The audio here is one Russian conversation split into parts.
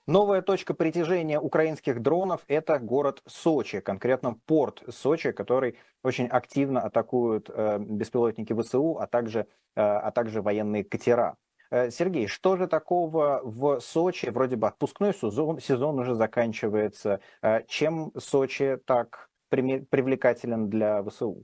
Новая точка притяжения украинских дронов — это город Сочи, конкретно порт Сочи, который очень активно атакуют беспилотники ВСУ, а также военные катера. Сергей, что же такого в Сочи? Вроде бы отпускной сезон уже заканчивается. Чем Сочи так привлекателен для ВСУ?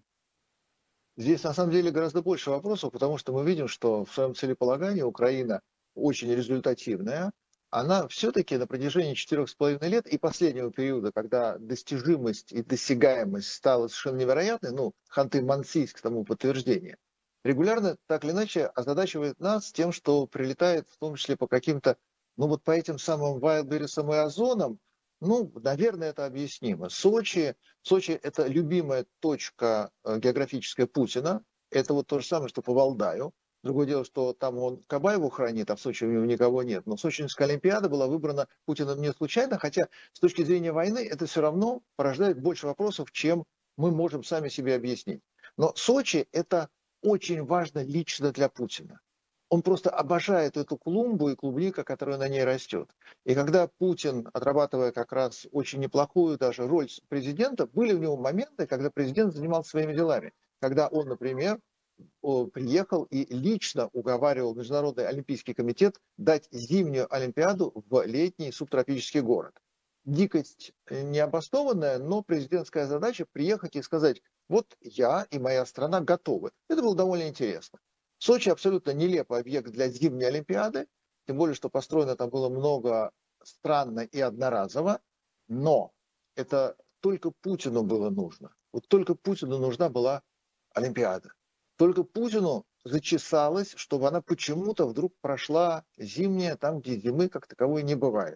Здесь на самом деле гораздо больше вопросов, потому что мы видим, что в своем целеполагании Украина очень результативная. Она все-таки на протяжении 4,5 лет и последнего периода, когда достижимость и досягаемость стала совершенно невероятной, ну, Ханты-Мансийск тому подтверждение, регулярно так или иначе озадачивает нас тем, что прилетает в том числе по каким-то, ну вот по этим самым Вайлдберрисам и Озонам, ну, наверное, это объяснимо. Сочи – это любимая точка географическая Путина. Это вот то же самое, что по Валдаю. Другое дело, что там он Кабаеву хранит, а в Сочи у него никого нет. Но Сочинская Олимпиада была выбрана Путиным не случайно, хотя с точки зрения войны это все равно порождает больше вопросов, чем мы можем сами себе объяснить. Но Сочи – это очень важно лично для Путина. Он просто обожает эту клумбу и клубника, которая на ней растет. И когда Путин, отрабатывая как раз очень неплохую даже роль президента, были у него моменты, когда президент занимался своими делами. Когда он, например, приехал и лично уговаривал Международный олимпийский комитет дать зимнюю Олимпиаду в летний субтропический город. Дикость необоснованная, но президентская задача приехать и сказать, вот я и моя страна готовы. Это было довольно интересно. Сочи абсолютно нелепый объект для зимней Олимпиады, тем более, что построено там было много странно и одноразово, но это только Путину было нужно. Вот только Путину нужна была Олимпиада. Только Путину зачесалось, чтобы она почему-то вдруг прошла зимняя, там, где зимы как таковой не бывает.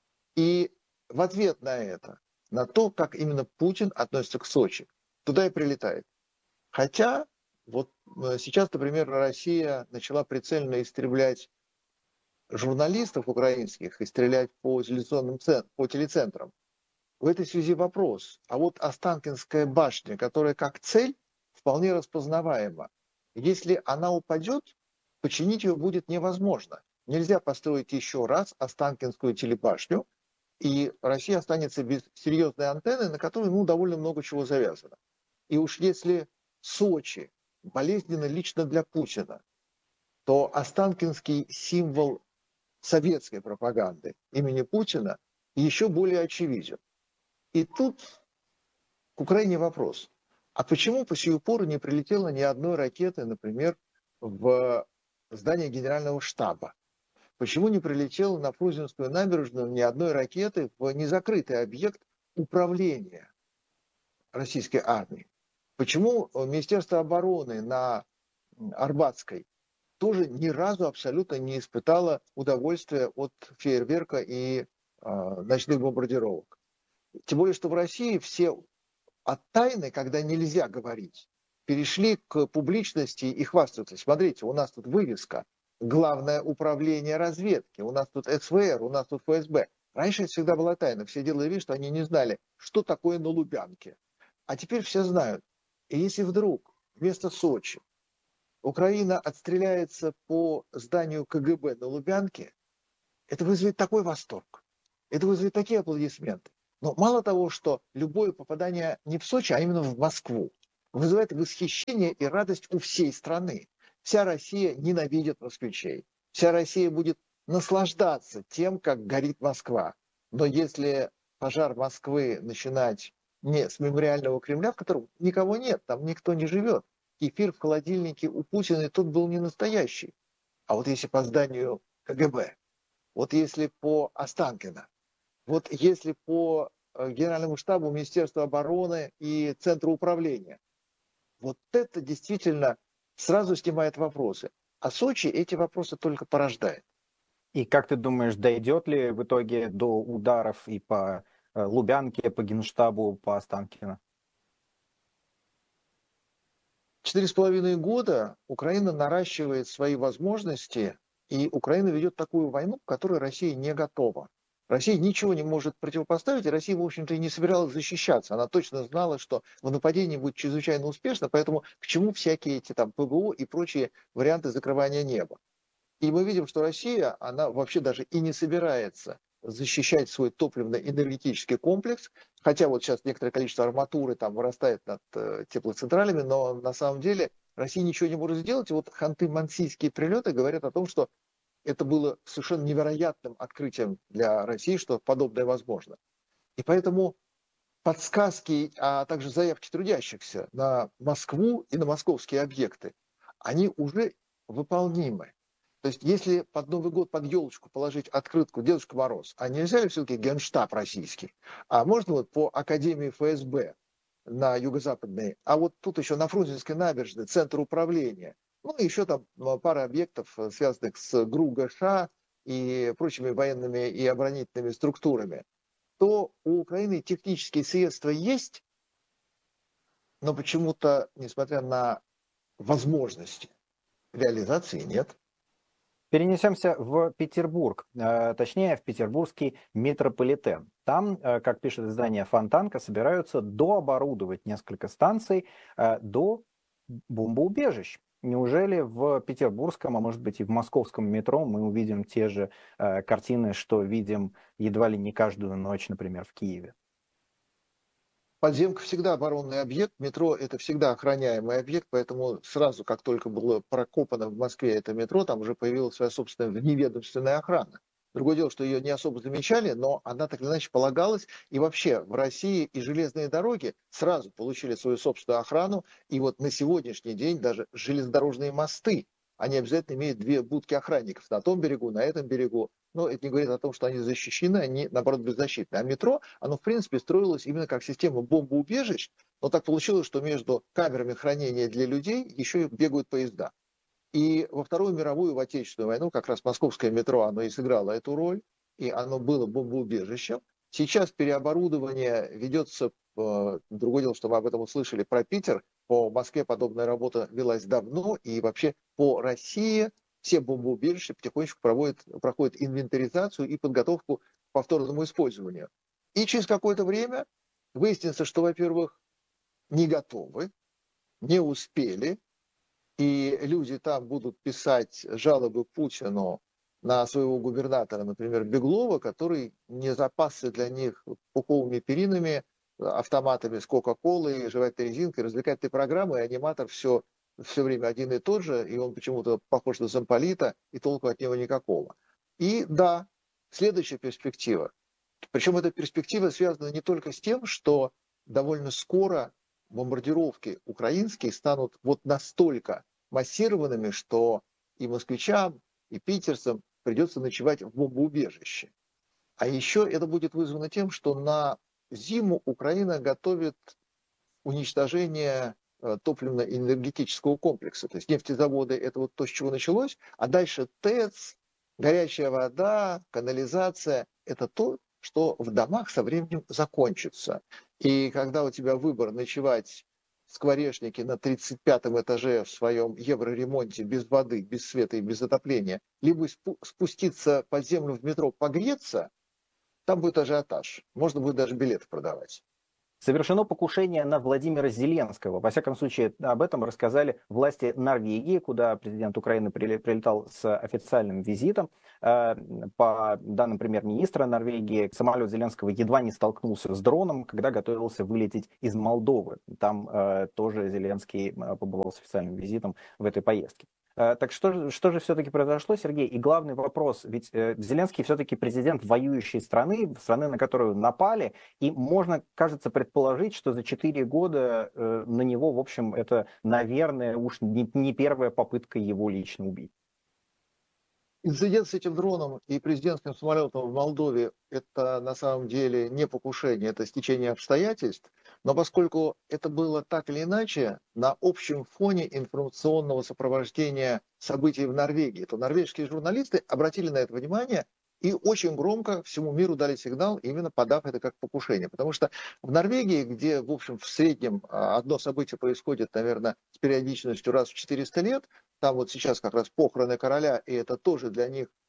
И в ответ на это, на то, как именно Путин относится к Сочи, туда и прилетает. Хотя вот сейчас, например, Россия начала прицельно истреблять журналистов украинских и стрелять по телецентрам. В этой связи вопрос. А вот Останкинская башня, которая как цель вполне распознаваема, если она упадет, починить ее будет невозможно. Нельзя построить еще раз Останкинскую телебашню, и Россия останется без серьезной антенны, на которой довольно много чего завязано. И уж если Сочи болезненно лично для Путина, то Останкинский символ советской пропаганды имени Путина еще более очевиден. И тут к Украине вопрос. А почему по сию пору не прилетело ни одной ракеты, например, в здание Генерального штаба? Почему не прилетело на Фрунзенскую набережную ни одной ракеты в незакрытый объект управления российской армией? Почему Министерство обороны на Арбатской тоже ни разу абсолютно не испытало удовольствия от фейерверка и ночных бомбардировок? Тем более, что в России все от тайны, когда нельзя говорить, перешли к публичности и хвастаются. Смотрите, у нас тут вывеска «Главное управление разведки», у нас тут СВР, у нас тут ФСБ. Раньше это всегда была тайна, все делали вид, что они не знали, что такое на Лубянке. А теперь все знают. И если вдруг вместо Сочи Украина отстреляется по зданию КГБ на Лубянке, это вызовет такой восторг, это вызовет такие аплодисменты. Но мало того, что любое попадание не в Сочи, а именно в Москву, вызывает восхищение и радость у всей страны. Вся Россия ненавидит москвичей. Вся Россия будет наслаждаться тем, как горит Москва. Но если пожар Москвы начинать не с мемориального Кремля, в котором никого нет, там никто не живет, кефир в холодильнике у Путина и тот был не настоящий. А вот если по зданию КГБ, вот если по Останкино, вот если по Генеральному штабу, Министерству обороны и Центру управления, вот это действительно сразу снимает вопросы. А Сочи эти вопросы только порождает. И как ты думаешь, дойдет ли в итоге до ударов и по Лубянке, по Генштабу, по Останкино? 4,5 года Украина наращивает свои возможности, и Украина ведет такую войну, к которой Россия не готова. Россия ничего не может противопоставить, и Россия, в общем-то, и не собиралась защищаться. Она точно знала, что в нападении будет чрезвычайно успешно, поэтому к чему всякие эти там ПВО и прочие варианты закрывания неба. И мы видим, что Россия, она вообще даже и не собирается защищать свой топливно-энергетический комплекс, хотя вот сейчас некоторое количество арматуры там вырастает над теплоцентралями, но на самом деле Россия ничего не может сделать. И вот ханты-мансийские прилеты говорят о том, что это было совершенно невероятным открытием для России, что подобное возможно. И поэтому подсказки, а также заявки трудящихся на Москву и на московские объекты, они уже выполнимы. То есть если под Новый год под елочку положить открытку «Дедушка Мороз», а нельзя ли все-таки Генштаб российский? А можно вот по Академии ФСБ на юго-западной, а вот тут еще на Фрунзенской набережной Центр управления, ну и еще там пара объектов, связанных с ГРУ ГШ и прочими военными и оборонительными структурами, то у Украины технические средства есть, но почему-то, несмотря на возможности, реализации нет. Перенесемся в Петербург, точнее в петербургский метрополитен. Там, как пишет издание Фонтанка, собираются дооборудовать несколько станций до бомбоубежищ. Неужели в петербургском, а может быть и в московском метро мы увидим те же картины, что видим едва ли не каждую ночь, например, в Киеве? Подземка всегда оборонный объект, метро это всегда охраняемый объект, поэтому сразу, как только было прокопано в Москве это метро, там уже появилась своя собственная вневедомственная охрана. Другое дело, что ее не особо замечали, но она так или иначе полагалась. И вообще в России и железные дороги сразу получили свою собственную охрану. И вот на сегодняшний день даже железнодорожные мосты, они обязательно имеют две будки охранников на том берегу, на этом берегу. Но это не говорит о том, что они защищены, они, наоборот, беззащитны. А метро, оно, в принципе, строилось именно как система бомбоубежищ, но так получилось, что между камерами хранения для людей еще и бегают поезда. И во Вторую мировую, в Отечественную войну, как раз московское метро, оно и сыграло эту роль, и оно было бомбоубежищем. Сейчас переоборудование ведется, другое дело, что мы об этом услышали про Питер, по Москве подобная работа велась давно, и вообще по России все бомбоубежища потихонечку проходят инвентаризацию и подготовку к повторному использованию. И через какое-то время выяснится, что, во-первых, не готовы, не успели, и люди там будут писать жалобы Путину на своего губернатора, например, Беглова, который не запасся для них пуховыми перинами, автоматами с Кока-Колой, жевательной резинкой, развлекательной программой, и аниматор все время один и тот же, и он почему-то похож на замполита, и толку от него никакого. И да, следующая перспектива. Причем эта перспектива связана не только с тем, что довольно скоро бомбардировки украинские станут вот настолько массированными, что и москвичам, и питерцам придется ночевать в бомбоубежище. А еще это будет вызвано тем, что на зиму Украина готовит уничтожение топливно-энергетического комплекса. То есть нефтезаводы – это вот то, с чего началось, а дальше ТЭЦ, горячая вода, канализация – это то, что в домах со временем закончится. И когда у тебя выбор ночевать в скворечнике на 35-м этаже в своем евроремонте без воды, без света и без отопления, либо спуститься под землю в метро погреться, там будет ажиотаж. Можно будет даже билеты продавать. Совершено покушение на Владимира Зеленского. Во всяком случае, об этом рассказали власти Норвегии, куда президент Украины прилетал с официальным визитом. По данным премьер-министра Норвегии, самолет Зеленского едва не столкнулся с дроном, когда готовился вылететь из Молдовы. Там тоже Зеленский побывал с официальным визитом в этой поездке. Так что же все-таки произошло, Сергей? И главный вопрос, ведь Зеленский все-таки президент воюющей страны, страны, на которую напали, и можно, кажется, предположить, что за 4 года на него, в общем, это, наверное, уж не первая попытка его лично убить. Инцидент с этим дроном и президентским самолетом в Молдове – это на самом деле не покушение, это стечение обстоятельств. Но поскольку это было так или иначе на общем фоне информационного сопровождения событий в Норвегии, то норвежские журналисты обратили на это внимание и очень громко всему миру дали сигнал, именно подав это как покушение. Потому что в Норвегии, где, в общем, в среднем одно событие происходит, наверное, с периодичностью раз в 400 лет, там вот сейчас как раз похороны короля, и это тоже для них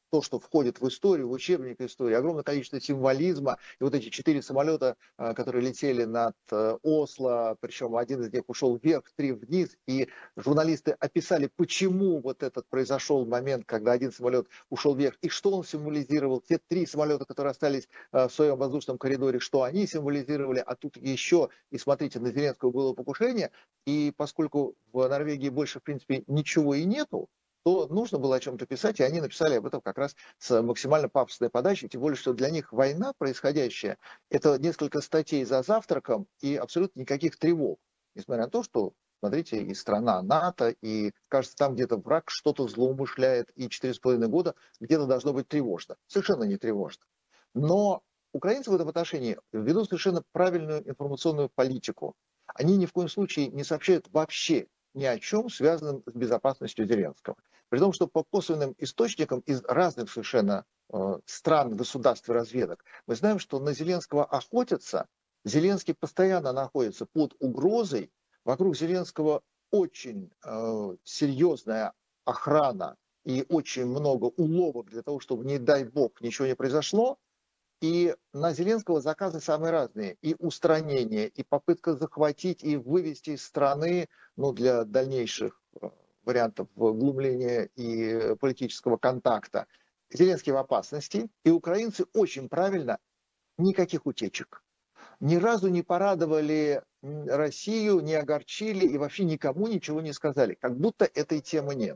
то, что входит в историю, в учебник истории, огромное количество символизма. И вот эти 4 самолета, которые летели над Осло, причем один из них ушел вверх, 3 вниз, и журналисты описали, почему вот этот произошел момент, когда один самолет ушел вверх, и что он символизировал. Те 3 самолета, которые остались в своем воздушном коридоре, что они символизировали, а тут еще, и смотрите, на Зеленского было покушение, и поскольку в Норвегии больше, в принципе, ничего и нету, то нужно было о чем-то писать, и они написали об этом как раз с максимально пафосной подачей, тем более, что для них война происходящая, это несколько статей за завтраком и абсолютно никаких тревог, несмотря на то, что, смотрите, и страна НАТО, и, кажется, там где-то враг что-то злоумышляет, и 4,5 года где-то должно быть тревожно. Совершенно не тревожно. Но украинцы в этом отношении ведут совершенно правильную информационную политику. Они ни в коем случае не сообщают вообще ни о чем, связанном с безопасностью Зеленского. При том, что по косвенным источникам из разных совершенно стран, государств и разведок мы знаем, что на Зеленского охотятся. Зеленский постоянно находится под угрозой. Вокруг Зеленского очень серьезная охрана и очень много уловок для того, чтобы, не дай бог, ничего не произошло. И на Зеленского заказы самые разные. И устранение, и попытка захватить и вывести из страны, ну, для дальнейших вариантов глумления и политического контакта. Зеленский в опасности. И украинцы очень правильно, никаких утечек. Ни разу не порадовали Россию, не огорчили и вообще никому ничего не сказали. Как будто этой темы нет.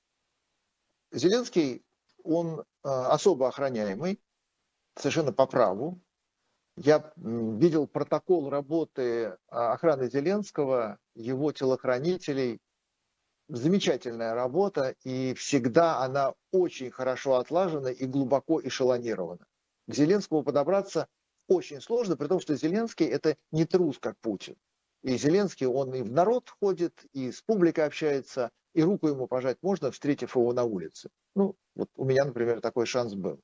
Зеленский, он особо охраняемый, совершенно по праву. Я видел протокол работы охраны Зеленского, его телохранителей. Замечательная работа, и всегда она очень хорошо отлажена и глубоко эшелонирована. К Зеленскому подобраться очень сложно, при том, что Зеленский это не трус, как Путин. И Зеленский, он и в народ ходит, и с публикой общается, и руку ему пожать можно, встретив его на улице. Ну, вот у меня, например, такой шанс был.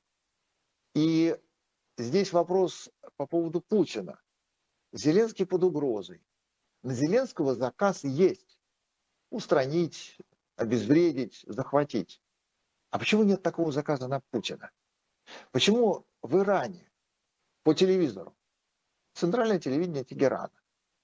И здесь вопрос по поводу Путина. Зеленский под угрозой. На Зеленского заказ есть. Устранить, обезвредить, захватить. А почему нет такого заказа на Путина? Почему в Иране по телевизору, центральное телевидение Тегерана,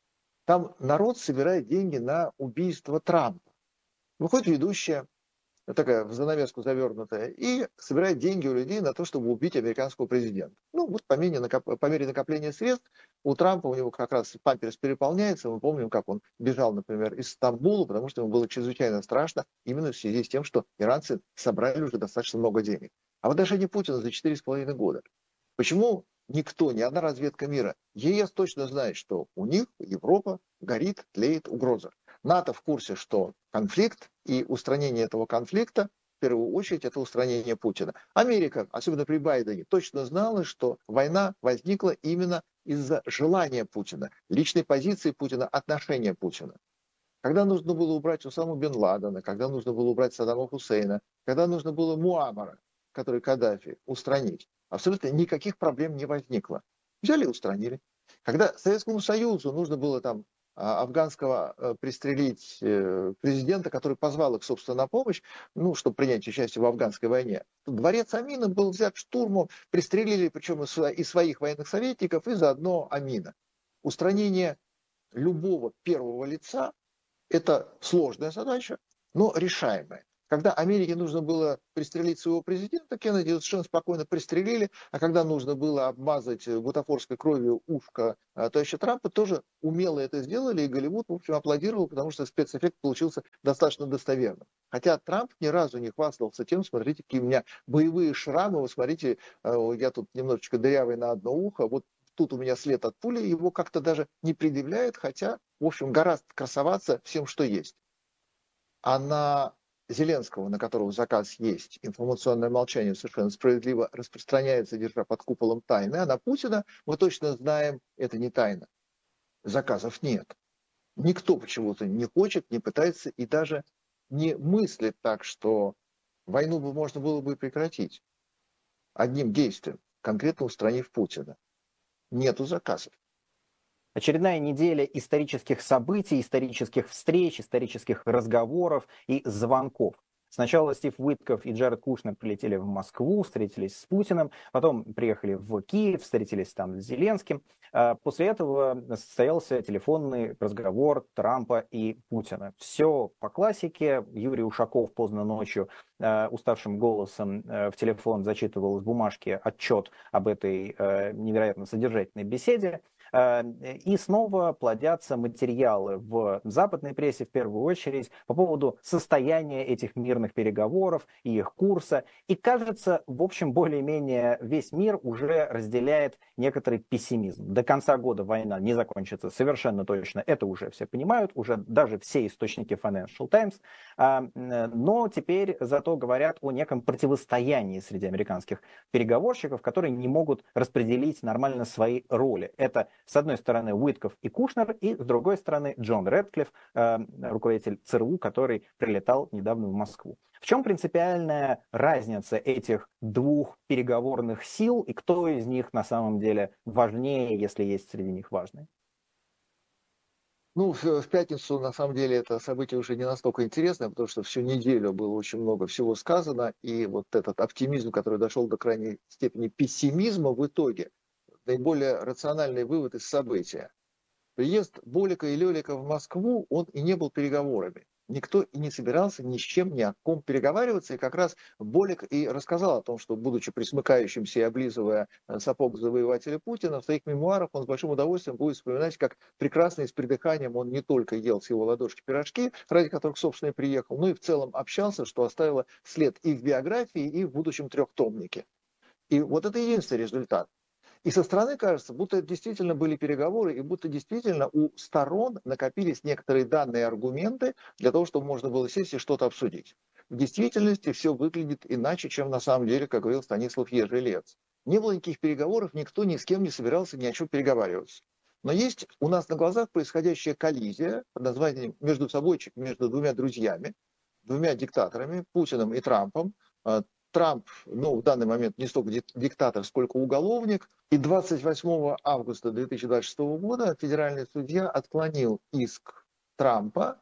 там народ собирает деньги на убийство Трампа. Выходит ведущая, такая в занавеску завернутая, и собирает деньги у людей на то, чтобы убить американского президента. Ну, вот по мере накопления средств у Трампа, у него как раз памперс переполняется. Мы помним, как он бежал, например, из Стамбула, потому что ему было чрезвычайно страшно, именно в связи с тем, что иранцы собрали уже достаточно много денег. А в отношении Путина за 4,5 года. Почему никто, ни одна разведка мира, ЕС точно знает, что у них Европа горит, тлеет угроза. НАТО в курсе, что конфликт и устранение этого конфликта, в первую очередь, это устранение Путина. Америка, особенно при Байдене, точно знала, что война возникла именно из-за желания Путина, личной позиции Путина, отношения Путина. Когда нужно было убрать Усаму бен Ладена, когда нужно было убрать Саддама Хусейна, когда нужно было Муаммара, который Каддафи, устранить, абсолютно никаких проблем не возникло. Взяли и устранили. Когда Советскому Союзу нужно было там афганского пристрелить президента, который позвал их, собственно, на помощь, ну, чтобы принять участие в афганской войне. Дворец Амина был взят штурмом, пристрелили, причем и своих военных советников, и заодно Амина. Устранение любого первого лица – это сложная задача, но решаемая. Когда Америке нужно было пристрелить своего президента, Кеннеди совершенно спокойно пристрелили, а когда нужно было обмазать бутафорской кровью ушко товарища Трампа, тоже умело это сделали, и Голливуд, в общем, аплодировал, потому что спецэффект получился достаточно достоверным. Хотя Трамп ни разу не хвастался тем, смотрите, какие у меня боевые шрамы, вы смотрите, я тут немножечко дырявый на одно ухо, вот тут у меня след от пули, его как-то даже не предъявляют, хотя, в общем, гораздо красоваться всем, что есть. А на Зеленского, на которого заказ есть, информационное молчание совершенно справедливо распространяется, держа под куполом тайны, а на Путина, мы точно знаем, это не тайна. Заказов нет. Никто почему-то не хочет, не пытается и даже не мыслит так, что войну бы можно было бы прекратить одним действием, конкретно устранив Путина. Нету заказов. Очередная неделя исторических событий, исторических встреч, исторических разговоров и звонков. Сначала Стив Уитков и Джаред Кушнер прилетели в Москву, встретились с Путиным, потом приехали в Киев, встретились там с Зеленским. После этого состоялся телефонный разговор Трампа и Путина. Все по классике. Юрий Ушаков поздно ночью уставшим голосом в телефон зачитывал из бумажки отчет об этой невероятно содержательной беседе. И снова плодятся материалы в западной прессе, в первую очередь, по поводу состояния этих мирных переговоров и их курса. И кажется, в общем, более-менее весь мир уже разделяет некоторый пессимизм. До конца года война не закончится совершенно точно, это уже все понимают, уже даже все источники Financial Times. Но теперь зато говорят о неком противостоянии среди американских переговорщиков, которые не могут распределить нормально свои роли. Это, с одной стороны, Уитков и Кушнер, и, с другой стороны, Джон Рэдклифф, руководитель ЦРУ, который прилетал недавно в Москву. В чем принципиальная разница этих двух переговорных сил, и кто из них на самом деле важнее, если есть среди них важные? Ну, в пятницу, на самом деле, это событие уже не настолько интересное, потому что всю неделю было очень много всего сказано, и вот этот оптимизм, который дошел до крайней степени пессимизма, в итоге наиболее рациональный вывод из события. Приезд Болика и Лелика в Москву, он и не был переговорами. Никто и не собирался ни с чем, ни о ком переговариваться. И как раз Болик и рассказал о том, что, будучи присмыкающимся и облизывая сапог завоевателя Путина, в своих мемуарах он с большим удовольствием будет вспоминать, как прекрасно и с придыханием он не только ел с его ладошки пирожки, ради которых, собственно, и приехал, но и в целом общался, что оставило след и в биографии, и в будущем трехтомнике. И вот это единственный результат. И со стороны кажется, будто это действительно были переговоры, и будто действительно у сторон накопились некоторые данные и аргументы для того, чтобы можно было сесть и что-то обсудить. В действительности все выглядит иначе, чем на самом деле, как говорил Станислав Ежелец. Не было никаких переговоров, никто ни с кем не собирался ни о чем переговариваться. Но есть у нас на глазах происходящая коллизия под названием между собойчик, между двумя друзьями, двумя диктаторами, Путиным и Трампом. Трамп, ну, в данный момент не столько диктатор, сколько уголовник. И 28 августа 2026 года федеральный судья отклонил иск Трампа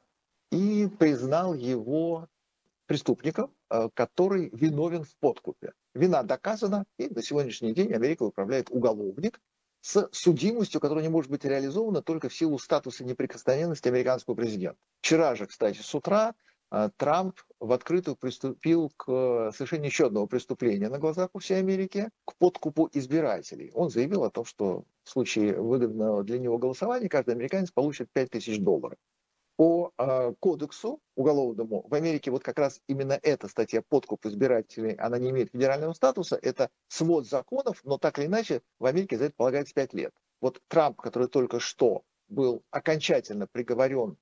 и признал его преступником, который виновен в подкупе. Вина доказана, и на сегодняшний день Америка управляет уголовник с судимостью, которая не может быть реализована только в силу статуса неприкосновенности американского президента. Вчера же, кстати, с утра Трамп в открытую приступил к совершению еще одного преступления на глазах у всей Америки, к подкупу избирателей. Он заявил о том, что в случае выгодного для него голосования каждый американец получит $5000. По кодексу уголовному в Америке вот как раз именно эта статья подкуп избирателей, она не имеет федерального статуса, это свод законов, но так или иначе в Америке за это полагается 5 лет. Вот Трамп, который только что был окончательно приговорен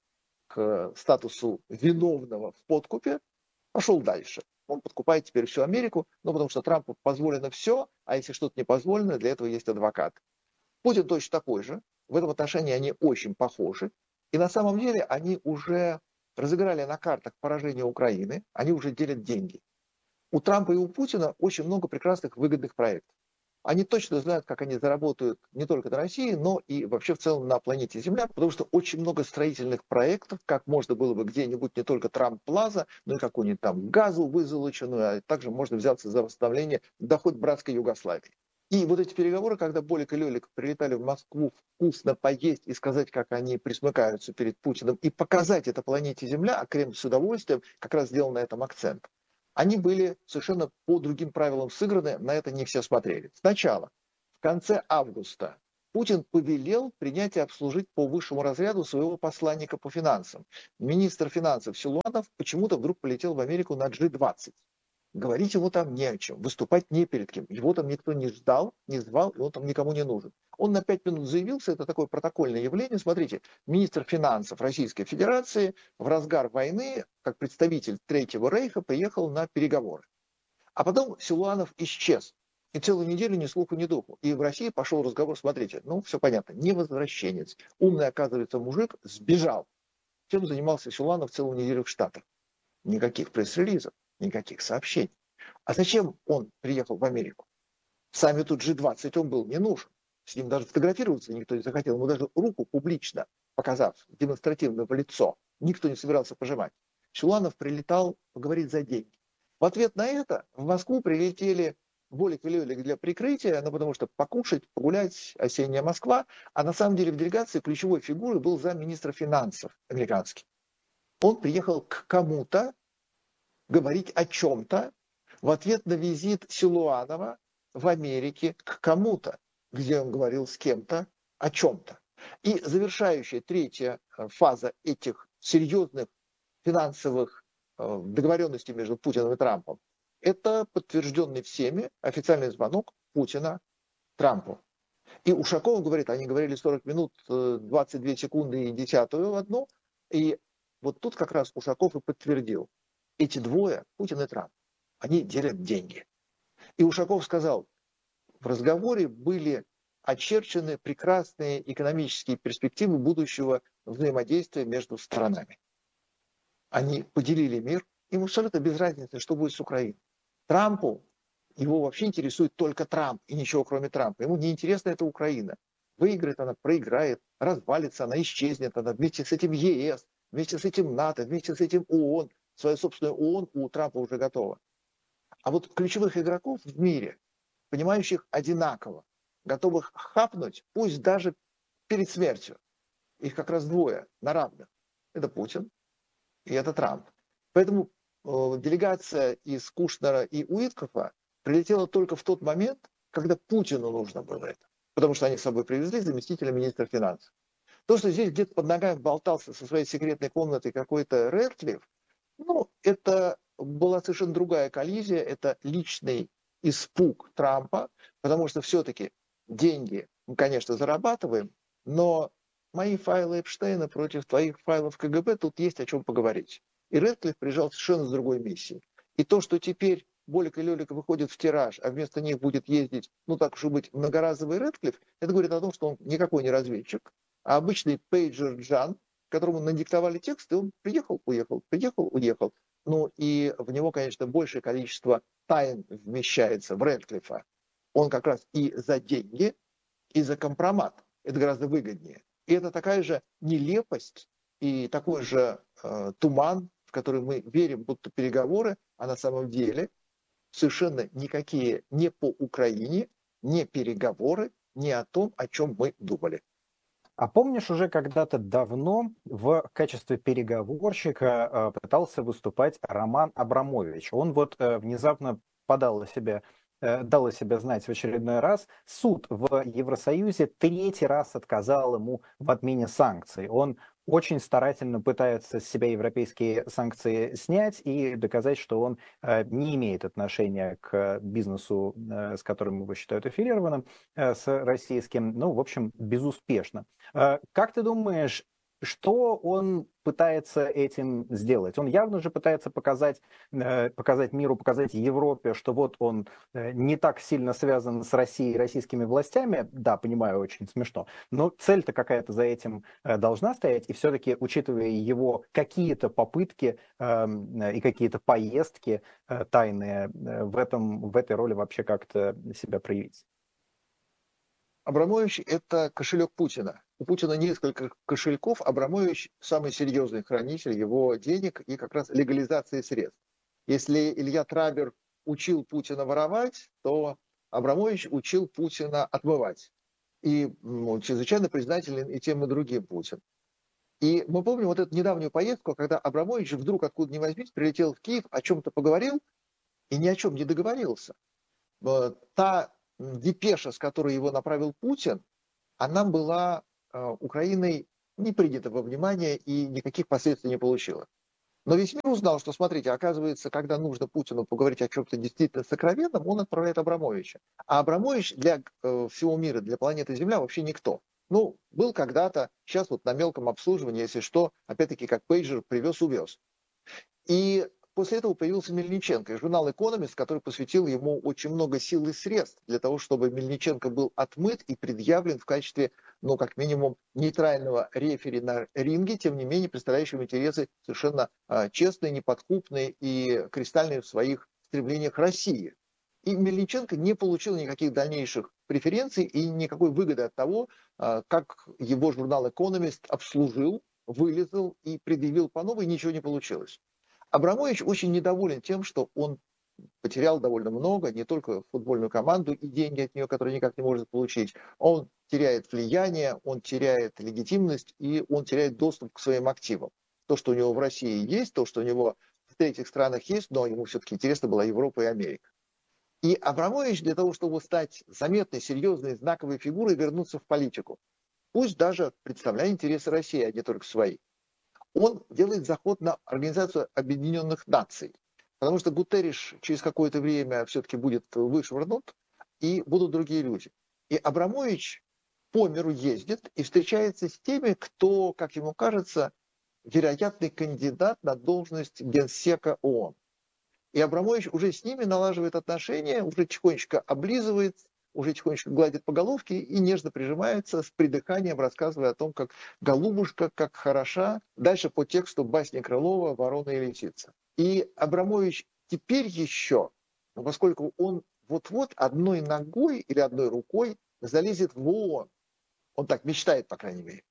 к статусу виновного в подкупе, пошел дальше. Он подкупает теперь всю Америку, ну, потому что Трампу позволено все, а если что-то не позволено, для этого есть адвокат. Путин точно такой же. В этом отношении они очень похожи. И на самом деле они уже разыграли на картах поражение Украины, они уже делят деньги. У Трампа и у Путина очень много прекрасных выгодных проектов. Они точно знают, как они заработают не только на России, но и вообще в целом на планете Земля, потому что очень много строительных проектов, как можно было бы где-нибудь не только Трамп-Плаза, но и какую-нибудь там газу вызолоченную, а также можно взяться за восстановление доход братской Югославии. И вот эти переговоры, когда Болик и Лелик прилетали в Москву вкусно поесть и сказать, как они присмыкаются перед Путиным, и показать это планете Земля, а Кремль с удовольствием как раз сделал на этом акцент. Они были совершенно по другим правилам сыграны, на это не все смотрели. Сначала, в конце августа, Путин повелел принять и обслужить по высшему разряду своего посланника по финансам. Министр финансов Силуанов почему-то вдруг полетел в Америку на G20. Говорить ему там не о чем, выступать не перед кем. Его там никто не ждал, не звал, и он там никому не нужен. Он на 5 минут заявился, это такое протокольное явление. Смотрите, министр финансов Российской Федерации в разгар войны, как представитель Третьего Рейха, приехал на переговоры. А потом Силуанов исчез. И целую неделю ни слуху, ни духу. И в России пошел разговор, смотрите, ну все понятно, не возвращенец. Умный, оказывается, мужик сбежал. Чем занимался Силуанов целую неделю в Штатах? Никаких пресс-релизов, никаких сообщений. А зачем он приехал в Америку? Саммиту G20 он был не нужен. С ним даже фотографироваться никто не захотел. Ему даже руку публично, показав демонстративно в лицо, никто не собирался пожимать. Силуанов прилетал поговорить за деньги. В ответ на это в Москву прилетели Волик и Лёлик для прикрытия, ну, потому что покушать, погулять, осенняя Москва, а на самом деле в делегации ключевой фигурой был замминистра финансов американский. Он приехал к кому-то говорить о чем-то в ответ на визит Силуанова в Америке к кому-то, где он говорил с кем-то о чем-то. И завершающая третья фаза этих серьезных финансовых договоренностей между Путиным и Трампом – это подтвержденный всеми официальный звонок Путина Трампу. И Ушаков говорит, они говорили 40 минут, 22 секунды и десятую одну, и вот тут как раз Ушаков и подтвердил. Эти двое, Путин и Трамп, они делят деньги. И Ушаков сказал, в разговоре были очерчены прекрасные экономические перспективы будущего взаимодействия между сторонами. Они поделили мир, им абсолютно без разницы, что будет с Украиной. Трампу, его вообще интересует только Трамп и ничего кроме Трампа. Ему не интересна эта Украина. Выиграет она, проиграет, развалится она, исчезнет она вместе с этим ЕС, вместе с этим НАТО, вместе с этим ООН. Свою собственную ООН у Трампа уже готова. А вот ключевых игроков в мире, понимающих одинаково, готовых хапнуть, пусть даже перед смертью, их как раз двое на равных. Это Путин и это Трамп. Поэтому делегация из Кушнера и Уиткофа прилетела только в тот момент, когда Путину нужно было это. Потому что они с собой привезли заместителя министра финансов. То, что здесь где-то под ногами болтался со своей секретной комнатой какой-то Рэдклифф, ну, это была совершенно другая коллизия, это личный испуг Трампа, потому что все-таки деньги мы, конечно, зарабатываем, но мои файлы Эпштейна против твоих файлов КГБ, тут есть о чем поговорить. И Рэдклифф приезжал совершенно с другой миссией. И то, что теперь Болик и Лёлик выходят в тираж, а вместо них будет ездить, ну так уж и быть, многоразовый Рэдклифф, это говорит о том, что он никакой не разведчик, а обычный пейджер Джан, которому надиктовали текст, и он приехал, уехал, приехал, уехал. Ну и в него, конечно, большее количество тайн вмещается в Рэдклиффа. Он как раз и за деньги, и за компромат. Это гораздо выгоднее. И это такая же нелепость и такой же туман, в который мы верим, будто переговоры, а на самом деле совершенно никакие не по Украине, не переговоры, не о том, о чем мы думали. А помнишь, уже когда-то давно в качестве переговорщика пытался выступать Роман Абрамович. Он вот внезапно дал о себе знать в очередной раз. Суд в Евросоюзе третий раз отказал ему в отмене санкций. Он очень старательно пытается с себя европейские санкции снять и доказать, что он не имеет отношения к бизнесу, с которым его считают аффилированным, с российским. Ну, в общем, безуспешно. Как ты думаешь, что он пытается этим сделать? Он явно же пытается показать миру, показать Европе, что вот он не так сильно связан с Россией и российскими властями. Да, понимаю, очень смешно. Но цель-то какая-то за этим должна стоять. И все-таки, учитывая его какие-то попытки и какие-то поездки тайные, в этой роли вообще как-то себя проявить. Абрамович – это кошелек Путина. У Путина несколько кошельков. Абрамович – самый серьезный хранитель его денег и как раз легализации средств. Если Илья Трабер учил Путина воровать, то Абрамович учил Путина отмывать. И чрезвычайно признателен и тем, и другим Путин. И мы помним вот эту недавнюю поездку, когда Абрамович вдруг откуда ни возьмись прилетел в Киев, о чем-то поговорил и ни о чем не договорился. Та депеша, с которой его направил Путин, она была Украиной не принята во внимание и никаких последствий не получила. Но весь мир узнал, что, смотрите, оказывается, когда нужно Путину поговорить о чем-то действительно сокровенном, он отправляет Абрамовича. А Абрамович для всего мира, для планеты Земля вообще никто. Ну, был когда-то, сейчас вот на мелком обслуживании, если что, опять-таки как пейджер привез-увез. И после этого появился Мельниченко, и журнал «Экономист», который посвятил ему очень много сил и средств для того, чтобы Мельниченко был отмыт и предъявлен в качестве, ну, как минимум, нейтрального рефери на ринге, тем не менее, представляющего интересы совершенно честные, неподкупные и кристальные в своих стремлениях России. И Мельниченко не получил никаких дальнейших преференций и никакой выгоды от того, как его журнал «Экономист» обслужил, вылезал и предъявил по новой, ничего не получилось. Абрамович очень недоволен тем, что он потерял довольно много, не только футбольную команду и деньги от нее, которые никак не может получить. Он теряет влияние, он теряет легитимность и он теряет доступ к своим активам. То, что у него в России есть, то, что у него в третьих странах есть, но ему все-таки интересна была Европа и Америка. И Абрамович для того, чтобы стать заметной, серьезной, знаковой фигурой, вернуться в политику, пусть даже представляя интересы России, а не только свои, он делает заход на Организацию Объединенных Наций. Потому что Гутерриш через какое-то время все-таки будет вышвырнут, и будут другие люди. И Абрамович по миру ездит и встречается с теми, кто, как ему кажется, вероятный кандидат на должность генсека ООН. И Абрамович уже с ними налаживает отношения, уже тихонечко облизывает, уже тихонечко гладит по головке и нежно прижимается с придыханием, рассказывая о том, как голубушка, как хороша. Дальше по тексту басни Крылова «Ворона и лисица». И Абрамович теперь еще, поскольку он вот-вот одной ногой или одной рукой залезет в ООН, он так мечтает, по крайней мере,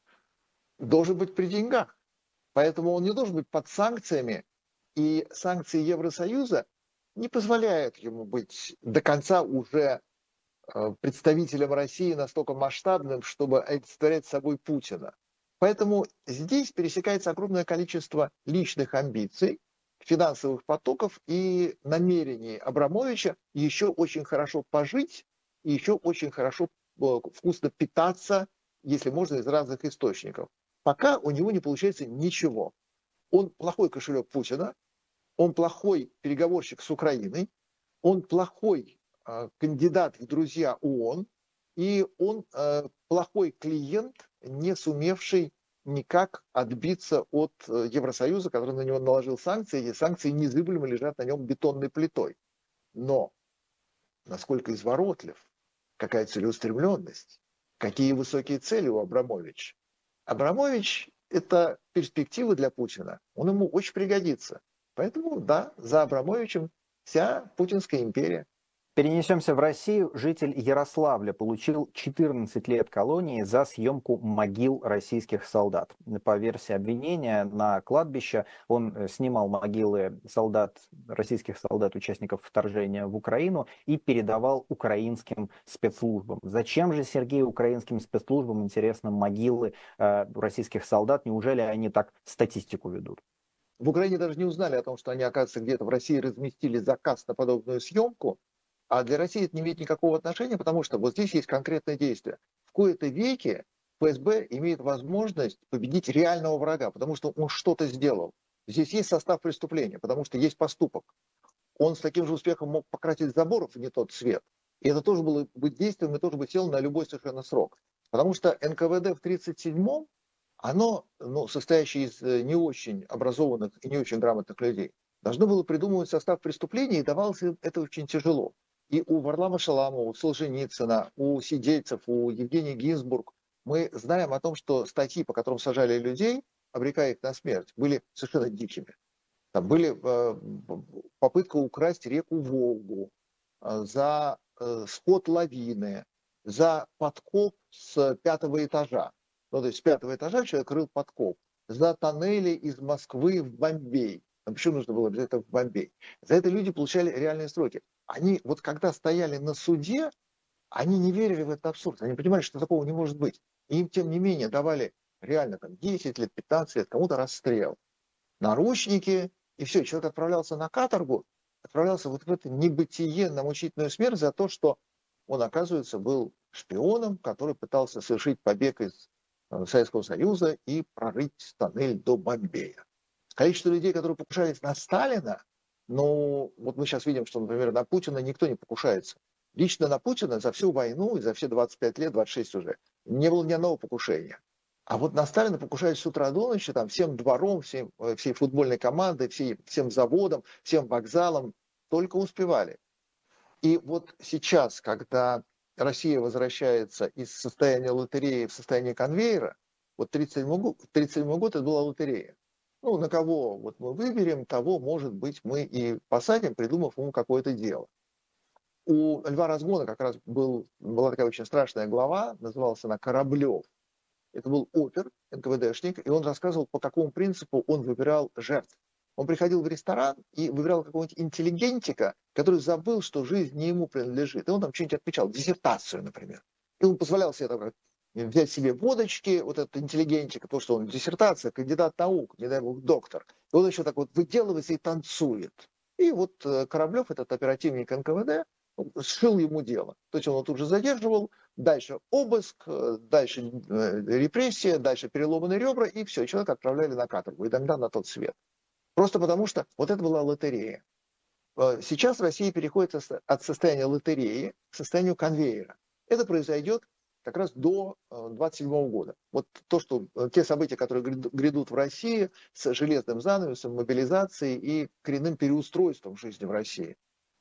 должен быть при деньгах. Поэтому он не должен быть под санкциями, и санкции Евросоюза не позволяют ему быть до конца уже представителем России настолько масштабным, чтобы олицетворять собой Путина. Поэтому здесь пересекается огромное количество личных амбиций, финансовых потоков и намерений Абрамовича еще очень хорошо пожить и еще очень хорошо вкусно питаться, если можно, из разных источников. Пока у него не получается ничего. Он плохой кошелек Путина, он плохой переговорщик с Украиной, он плохой кандидат в друзья ООН, и он плохой клиент, не сумевший никак отбиться от Евросоюза, который на него наложил санкции, и санкции незыблемо лежат на нем бетонной плитой. Но насколько изворотлив, какая целеустремленность, какие высокие цели у Абрамовича. Абрамович – это перспектива для Путина. Он ему очень пригодится. Поэтому, да, за Абрамовичем вся путинская империя. Перенесемся в Россию. Житель Ярославля получил 14 лет колонии за съемку могил российских солдат. По версии обвинения, на кладбище он снимал могилы российских солдат, участников вторжения в Украину, и передавал украинским спецслужбам. Зачем же, Сергей, украинским спецслужбам, интересно, могилы российских солдат? Неужели они так статистику ведут? В Украине даже не узнали о том, что они, оказывается, где-то в России разместили заказ на подобную съемку. А для России это не имеет никакого отношения, потому что вот здесь есть конкретное действие. В кои-то веке ФСБ имеет возможность победить реального врага, потому что он что-то сделал. Здесь есть состав преступления, потому что есть поступок. Он с таким же успехом мог покрасить заборов в не тот цвет. И это тоже было бы действием, и тоже бы сел на любой совершенно срок. Потому что НКВД в 1937-м, оно, состоящее из не очень образованных и не очень грамотных людей, должно было придумывать состав преступления, и давалось это очень тяжело. И у Варлама Шаламова, у Солженицына, у сидельцев, у Евгения Гинзбург мы знаем о том, что статьи, по которым сажали людей, обрекая их на смерть, были совершенно дикими. Там были попытка украсть реку Волгу, за сход лавины, за подкоп с 5-го этажа. Ну, то есть с 5-го этажа человек рыл подкоп. За тоннели из Москвы в Бомбей. А почему нужно было обязательно в Бомбей? За это люди получали реальные сроки. Они вот когда стояли на суде, они не верили в этот абсурд. Они понимали, что такого не может быть. И им, тем не менее, давали реально там 10 лет, 15 лет, кому-то расстрел. Наручники, и все. Человек отправлялся на каторгу, отправлялся вот в это небытие, на мучительную смерть за то, что он, оказывается, был шпионом, который пытался совершить побег из Советского Союза и прорыть тоннель до Бомбея. Количество людей, которые покушались на Сталина, ну, вот мы сейчас видим, что, например, на Путина никто не покушается. Лично на Путина за всю войну и за все 25 лет, 26 уже, не было ни одного покушения. А вот на Сталина покушались с утра до ночи, там, всем двором, всей футбольной командой, всем заводом, всем вокзалом, только успевали. И вот сейчас, когда Россия возвращается из состояния лотереи в состояние конвейера, вот 1937 год это была лотерея. Ну, на кого вот мы выберем, того, может быть, мы и посадим, придумав ему какое-то дело. У Льва Разгона как раз была такая очень страшная глава, называлась она «Кораблев». Это был опер, НКВДшник, и он рассказывал, по какому принципу он выбирал жертв. Он приходил в ресторан и выбирал какого-нибудь интеллигентика, который забыл, что жизнь не ему принадлежит. И он там что-нибудь отмечал, диссертацию, например. И он позволял себе там, взять себе водочки, вот этот интеллигентик, потому что он диссертация, кандидат наук, не дай бог, доктор. И он еще так вот выделывается и танцует. И вот Кораблев, этот оперативник НКВД, сшил ему дело. То есть он его тут же задерживал, дальше обыск, дальше репрессия, дальше переломанные ребра, и все, человека отправляли на каторгу, и тогда на тот свет. Просто потому что вот это была лотерея. Сейчас Россия переходит от состояния лотереи к состоянию конвейера. Это произойдет как раз до 27 года. Вот то, что те события, которые грядут в России с железным занавесом, мобилизацией и коренным переустройством жизни в России.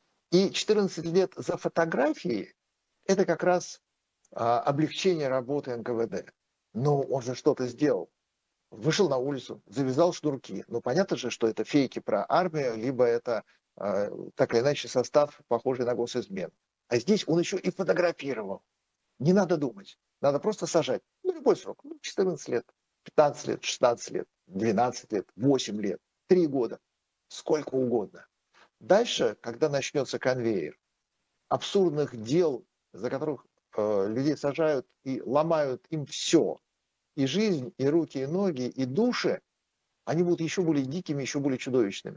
И 14 лет за фотографией – это как раз облегчение работы НКВД. Но он же что-то сделал. Вышел на улицу, завязал шнурки. Ну, понятно же, что это фейки про армию, либо это так или иначе состав, похожий на госизмену. А здесь он еще и фотографировал. Не надо думать. Надо просто сажать. Ну, любой срок. 14 лет, 15 лет, 16 лет, 12 лет, 8 лет, 3 года. Сколько угодно. Дальше, когда начнется конвейер абсурдных дел, за которых людей сажают и ломают им все, и жизнь, и руки, и ноги, и души, они будут еще более дикими, еще более чудовищными.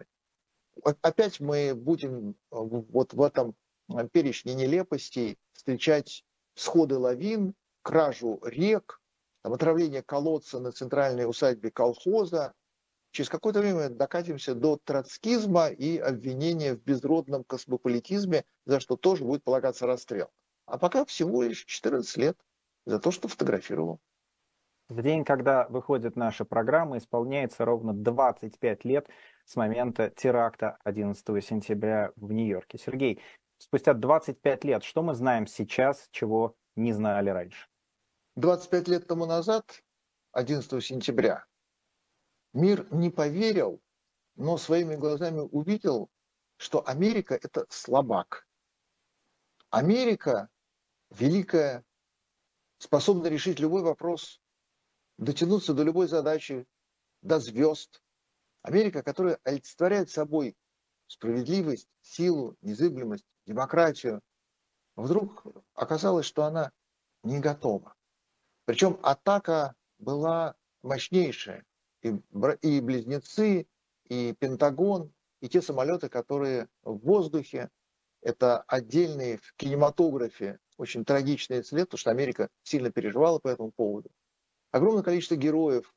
Опять мы будем вот в этом перечне нелепостей встречать сходы лавин, кражу рек, там, отравление колодца на центральной усадьбе колхоза. Через какое-то время докатимся до троцкизма и обвинения в безродном космополитизме, за что тоже будет полагаться расстрел. А пока всего лишь 14 лет за то, что фотографировал. В день, когда выходит наша программа, исполняется ровно 25 лет с момента теракта 11 сентября в Нью-Йорке. Сергей, спустя 25 лет, что мы знаем сейчас, чего не знали раньше? 25 лет тому назад, 11 сентября, мир не поверил, но своими глазами увидел, что Америка – это слабак. Америка великая, способна решить любой вопрос, дотянуться до любой задачи, до звезд. Америка, которая олицетворяет собой справедливость, силу, незыблемость, демократию, вдруг оказалось, что она не готова. Причем атака была мощнейшая. И близнецы, и Пентагон, и те самолеты, которые в воздухе. Это отдельный в кинематографе очень трагичный след, потому что Америка сильно переживала по этому поводу. Огромное количество героев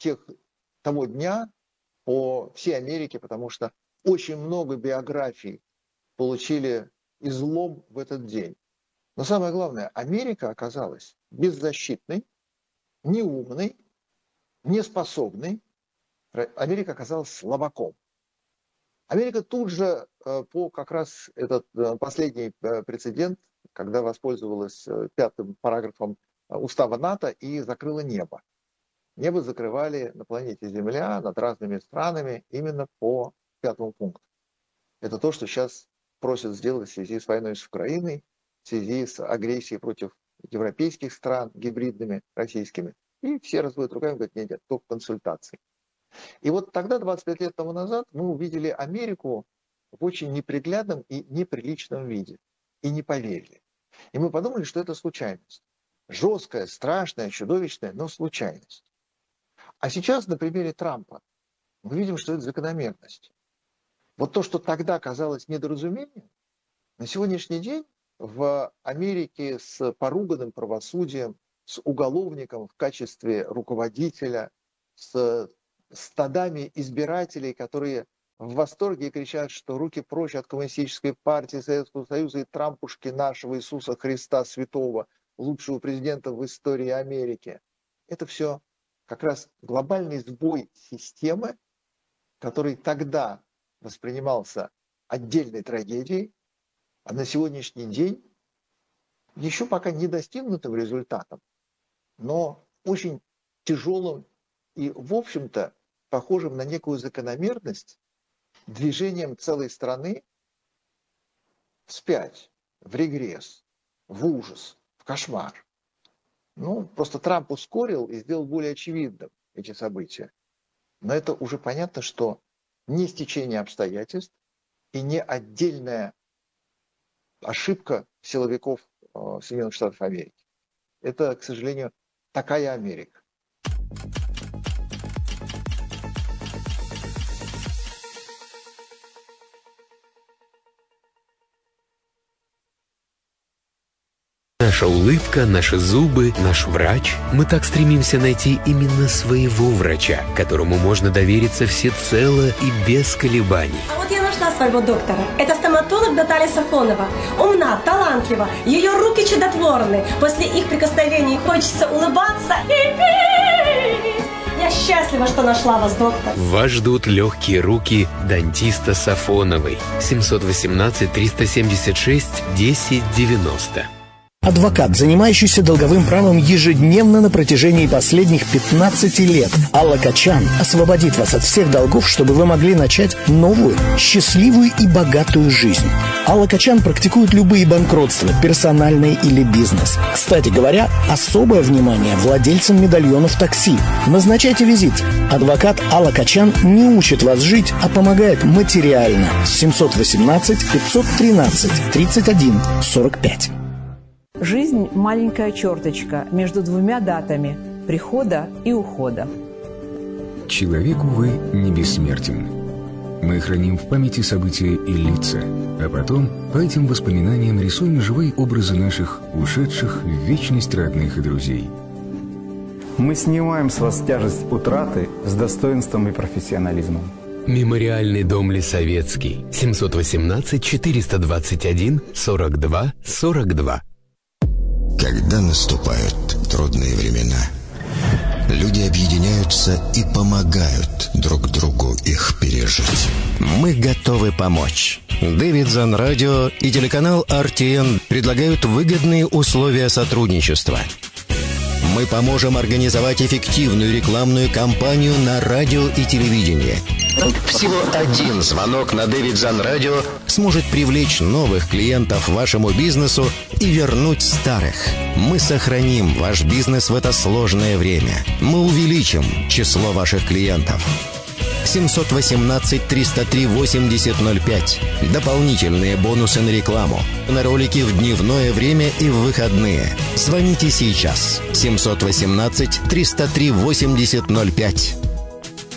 того дня по всей Америке, потому что очень много биографий получили излом в этот день. Но самое главное, Америка оказалась беззащитной, неумной, неспособной. Америка оказалась слабаком. Америка тут же по как раз этот последний прецедент, когда воспользовалась пятым параграфом устава НАТО и закрыла небо. Небо закрывали на планете Земля над разными странами именно по пятому пункту. Это то, что сейчас просят сделать в связи с войной с Украиной, в связи с агрессией против европейских стран, гибридными, российскими. И все разводят руками, говорят, нет, только консультации. И вот тогда, 25 лет тому назад, мы увидели Америку в очень неприглядном и неприличном виде. И не поверили. И мы подумали, что это случайность. Жесткая, страшная, чудовищная, но случайность. А сейчас на примере Трампа мы видим, что это закономерность. Вот то, что тогда казалось недоразумением, на сегодняшний день в Америке с поруганным правосудием, с уголовником в качестве руководителя, с стадами избирателей, которые в восторге кричат, что руки прочь от коммунистической партии Советского Союза и Трампушки нашего Иисуса Христа Святого, лучшего президента в истории Америки. Это все как раз глобальный сбой системы, который тогда воспринимался отдельной трагедией, а на сегодняшний день еще пока не достигнутым результатом, но очень тяжелым и, в общем-то, похожим на некую закономерность движением целой страны вспять, в регресс, в ужас, в кошмар. Ну, просто Трамп ускорил и сделал более очевидным эти события. Но это уже понятно, что не стечение обстоятельств и не отдельная ошибка силовиков Соединенных Штатов Америки. Это, к сожалению, такая Америка. Наша улыбка, наши зубы, наш врач. Мы так стремимся найти именно своего врача, которому можно довериться всецело и без колебаний. А вот я нашла своего доктора. Это стоматолог Наталья Сафонова. Умна, талантлива, ее руки чудотворны. После их прикосновений хочется улыбаться. Я счастлива, что нашла вас, доктор. Вас ждут легкие руки дантиста Сафоновой. 718-376-1090. Адвокат, занимающийся долговым правом ежедневно на протяжении последних 15 лет. Алла Качан освободит вас от всех долгов, чтобы вы могли начать новую, счастливую и богатую жизнь. Алла Качан практикует любые банкротства, персональные или бизнес. Кстати говоря, особое внимание владельцам медальонов такси. Назначайте визит. Адвокат Алла Качан не учит вас жить, а помогает материально. 718-513-31-45. Жизнь – маленькая черточка между двумя датами – прихода и ухода. Человек, увы, не бессмертен. Мы храним в памяти события и лица, а потом по этим воспоминаниям рисуем живые образы наших ушедших в вечность родных и друзей. Мы снимаем с вас тяжесть утраты с достоинством и профессионализмом. Мемориальный дом Лисовецкий. 718-421-42-42. Когда наступают трудные времена, люди объединяются и помогают друг другу их пережить. Мы готовы помочь. Davidson Radio и телеканал RTN предлагают выгодные условия сотрудничества. Мы поможем организовать эффективную рекламную кампанию на радио и телевидении. Всего один звонок на Davidson Radio сможет привлечь новых клиентов вашему бизнесу и вернуть старых. Мы сохраним ваш бизнес в это сложное время. Мы увеличим число ваших клиентов. 718-303-8005. Дополнительные бонусы на рекламу. На ролики в дневное время и в выходные. Звоните сейчас. 718-303-8005.